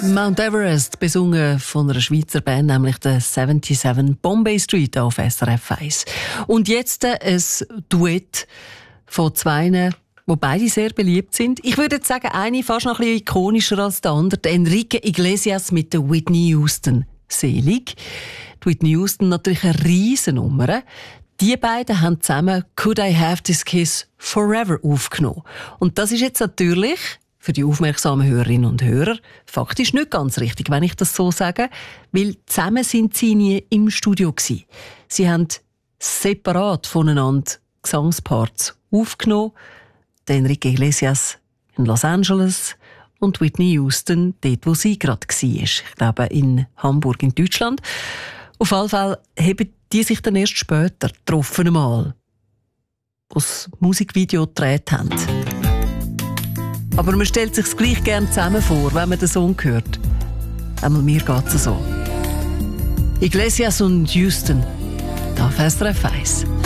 Mount Everest, besungen von einer Schweizer Band, nämlich der 77 Bombay Street auf SRF 1. Und jetzt ein Duett von zwei, die beide sehr beliebt sind. Ich würde jetzt sagen, eine fast noch ein bisschen ikonischer als der andere, der Enrique Iglesias mit der Whitney Houston. Selig. Die Whitney Houston natürlich eine Riesennummer. Die beiden haben zusammen «Could I Have This Kiss Forever» aufgenommen. Und das ist jetzt natürlich für die aufmerksamen Hörerinnen und Hörer faktisch nicht ganz richtig, wenn ich das so sage, weil zusammen sind sie nie im Studio gewesen. Sie haben separat voneinander Gesangsparts aufgenommen. Der Enrique Iglesias in Los Angeles und Whitney Houston dort, wo sie gerade war. Ich glaube, in Hamburg in Deutschland. Auf jeden Fall haben die sich dann erst später getroffen einmal, wo sie Musikvideo gedreht haben. Aber man stellt sich gleich gerne zusammen vor, wenn man den Song hört. Einmal mir geht es so. Iglesias und Houston, da auf SRF 1.